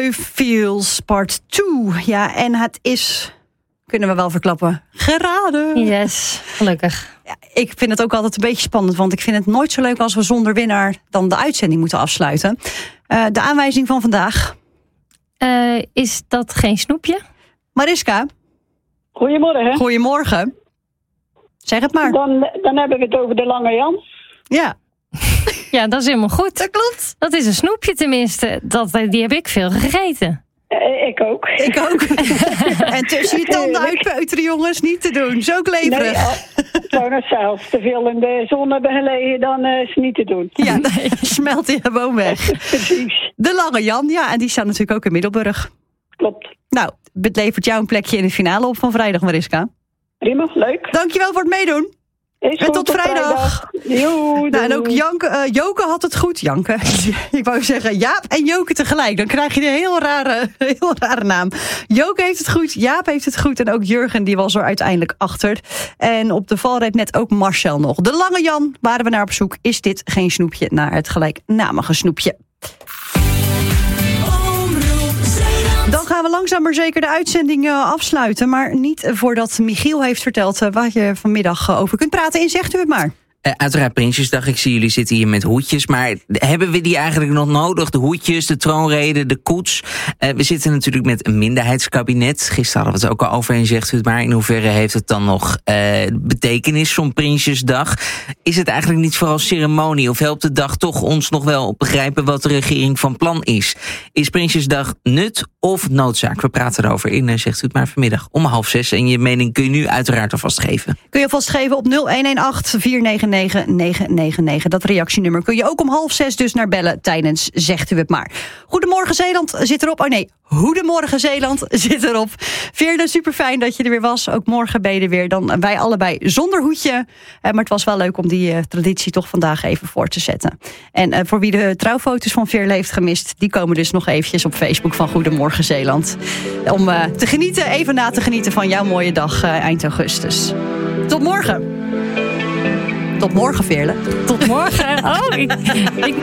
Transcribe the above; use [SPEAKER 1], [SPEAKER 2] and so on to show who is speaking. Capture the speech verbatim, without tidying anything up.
[SPEAKER 1] Bleu Feels Part twee. Ja, en het is, kunnen we wel verklappen, geraden.
[SPEAKER 2] Yes, gelukkig.
[SPEAKER 1] Ja, ik vind het ook altijd een beetje spannend, want ik vind het nooit zo leuk als we zonder winnaar dan de uitzending moeten afsluiten. Uh, de aanwijzing van vandaag.
[SPEAKER 2] Uh, is dat geen snoepje?
[SPEAKER 1] Mariska.
[SPEAKER 3] Goedemorgen.
[SPEAKER 1] Goedemorgen. Zeg het maar.
[SPEAKER 3] Dan, dan hebben we het over de Lange Jan.
[SPEAKER 1] Ja.
[SPEAKER 2] Ja, dat is helemaal goed.
[SPEAKER 1] Dat klopt.
[SPEAKER 2] Dat is een snoepje tenminste. Dat, die heb ik veel gegeten.
[SPEAKER 3] Uh, ik ook.
[SPEAKER 1] Ik ook. En tussen je tanden uitpeuteren, jongens, niet te doen. Zo kleverig.
[SPEAKER 3] Nee, ik zou het zelf te veel in de zon hebben gelegen, dan uh, is het niet te doen.
[SPEAKER 1] Ja, dan smelt hij gewoon weg.
[SPEAKER 3] Precies.
[SPEAKER 1] De Lange Jan, ja, en die staat natuurlijk ook in Middelburg.
[SPEAKER 3] Klopt.
[SPEAKER 1] Nou, het levert jou een plekje in de finale op van vrijdag, Mariska.
[SPEAKER 3] Prima, leuk.
[SPEAKER 1] Dankjewel voor het meedoen.
[SPEAKER 3] Is
[SPEAKER 1] en
[SPEAKER 3] goed,
[SPEAKER 1] tot vrijdag.
[SPEAKER 3] vrijdag. Joe,
[SPEAKER 1] nou, en ook Janke, uh, Joke had het goed. Janke. Ik wou zeggen Jaap en Joke tegelijk. Dan krijg je een heel rare, heel rare naam. Joke heeft het goed, Jaap heeft het goed. En ook Jurgen, die was er uiteindelijk achter. En op de valreep net ook Marcel nog. De Lange Jan waren we naar op zoek. Is dit geen snoepje naar het gelijknamige snoepje? Dan gaan we langzaam maar zeker de uitzending uh, afsluiten. Maar niet voordat Michiel heeft verteld uh, waar je vanmiddag uh, over kunt praten. En zegt u het maar.
[SPEAKER 4] Uh, uiteraard Prinsjesdag. Ik zie jullie zitten hier met hoedjes. Maar hebben we die eigenlijk nog nodig? De hoedjes, de troonrede, de koets. Uh, we zitten natuurlijk met een minderheidskabinet. Gisteren hadden we het ook al over en zegt u het maar. In hoeverre heeft het dan nog uh, betekenis, zo'n Prinsjesdag? Is het eigenlijk niet vooral ceremonie? Of helpt de dag toch ons nog wel begrijpen wat de regering van plan is? Is Prinsjesdag nut of noodzaak? We praten erover in, uh, zegt u het maar, vanmiddag om half zes. En je mening kun je nu uiteraard alvast geven.
[SPEAKER 1] Kun je alvast geven op nul een een acht vier negen negen negen negen negen. Dat reactienummer kun je ook om half zes dus naar bellen tijdens Zegt u het maar. Goedemorgen Zeeland zit erop. Oh nee, Goedemorgen Zeeland zit erop. Veerle, super fijn dat je er weer was. Ook morgen ben je er weer. Dan wij allebei zonder hoedje. Uh, maar het was wel leuk om die uh, traditie toch vandaag even voor te zetten. En uh, voor wie de trouwfoto's van Veerle heeft gemist, die komen dus nog eventjes op Facebook van Goedemorgen Zeeland. Om uh, te genieten, even na te genieten van jouw mooie dag uh, eind augustus. Tot morgen. Tot morgen, Veerle.
[SPEAKER 2] Tot morgen. Oh, ik, ik